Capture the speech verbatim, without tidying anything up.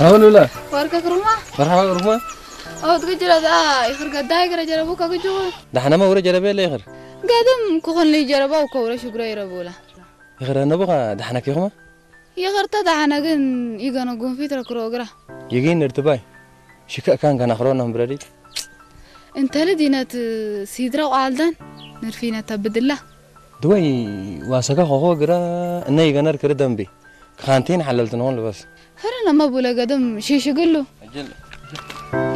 هقول لا واركا كرما مرحبا رحمة أو تقول هذا يخرج قداي كره جربوك أكجوا ده احنا ما ورا جلبيه لا يخر قادم كخن لي جربوا وكورة شكرا يربولا يخر انا بقى ده احنا كيما يخرت ده أنا جن يجانا قوم في ترى كروجرا يجين ارتباي شكا كان كان اخرونا مبرري أنت لدينا سيدرا وعالدان نرفينا تبدله دوي واسكا خو غرا ان يغنر كره دمبي خانتين حللتنون بس هرنا ما بولا قدم شيش قله اجل